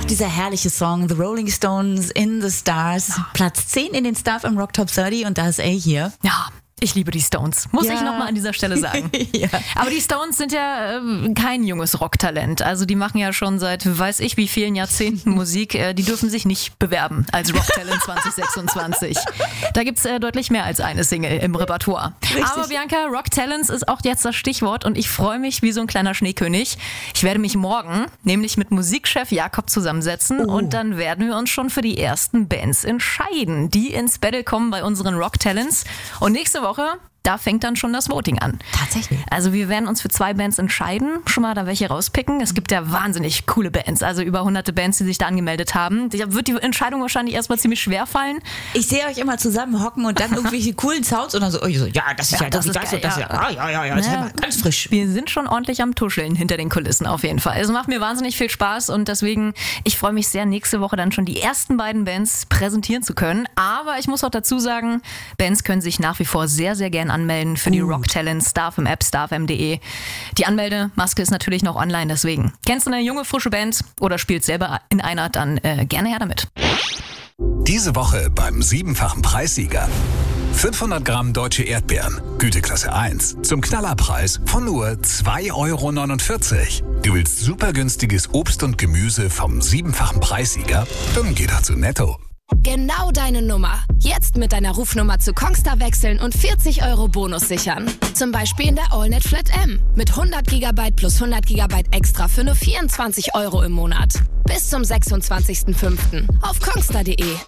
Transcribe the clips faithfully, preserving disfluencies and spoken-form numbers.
Ach, dieser herrliche Song, The Rolling Stones, In the Stars. Ja. Platz zehn in den Stuff im Rock Top dreißig und da ist er hier. Ja. Ich liebe die Stones, muss ja. ich nochmal an dieser Stelle sagen. ja. Aber die Stones sind ja äh, kein junges Rocktalent. Also die machen ja schon seit weiß ich wie vielen Jahrzehnten Musik. Äh, die dürfen sich nicht bewerben als Rocktalent zwanzig sechsundzwanzig. Da gibt's äh, deutlich mehr als eine Single im Repertoire. Richtig. Aber Bianca, Rocktalents ist auch jetzt das Stichwort und ich freue mich wie so ein kleiner Schneekönig. Ich werde mich morgen nämlich mit Musikchef Jakob zusammensetzen oh. und dann werden wir uns schon für die ersten Bands entscheiden, die ins Battle kommen bei unseren Rocktalents. Und nächste Woche da fängt dann schon das Voting an. Tatsächlich. Also wir werden uns für zwei Bands entscheiden, schon mal da welche rauspicken. Es gibt ja wahnsinnig coole Bands, also über hunderte Bands, die sich da angemeldet haben. Da wird die Entscheidung wahrscheinlich erstmal ziemlich schwer fallen. Ich sehe euch immer zusammen hocken und dann irgendwelche coolen Sounds und dann so, oh, so ja, das ist ja, ja das, das, ist das, geil, das, ja. Ah, ja, ja, ja, das ja, ist ganz frisch. Wir sind schon ordentlich am Tuscheln hinter den Kulissen auf jeden Fall. Also macht mir wahnsinnig viel Spaß und deswegen, ich freue mich sehr, nächste Woche dann schon die ersten beiden Bands präsentieren zu können. Aber ich muss auch dazu sagen, Bands können sich nach wie vor sehr, sehr gern anmelden für die uh. Rocktalents, Starf im App, starf punkt m punkt de. Die Anmeldemaske ist natürlich noch online, deswegen. Kennst du eine junge, frische Band oder spielst selber in einer, dann äh, gerne her damit. Diese Woche beim siebenfachen Preissieger. fünfhundert Gramm deutsche Erdbeeren, Güteklasse eins, zum Knallerpreis von nur zwei Euro neunundvierzig. Du willst super günstiges Obst und Gemüse vom siebenfachen Preissieger? Dann geh doch zu Netto. Genau deine Nummer. Jetzt mit deiner Rufnummer zu Kongstar wechseln und vierzig Euro Bonus sichern. Zum Beispiel in der AllNet Flat M. Mit hundert Gigabyte plus hundert Gigabyte extra für nur vierundzwanzig Euro im Monat. Bis zum sechsundzwanzigsten fünften auf kongstar punkt de.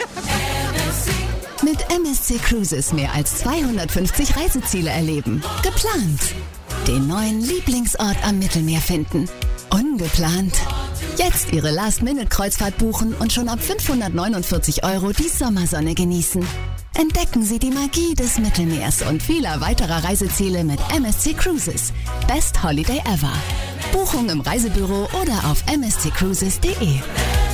Mit M S C Cruises mehr als zweihundertfünfzig Reiseziele erleben. Geplant. Den neuen Lieblingsort am Mittelmeer finden. Ungeplant. Jetzt Ihre Last-Minute-Kreuzfahrt buchen und schon ab fünfhundertneunundvierzig Euro die Sommersonne genießen. Entdecken Sie die Magie des Mittelmeers und vieler weiterer Reiseziele mit M S C Cruises. Best Holiday ever. Buchung im Reisebüro oder auf m s c cruises punkt de.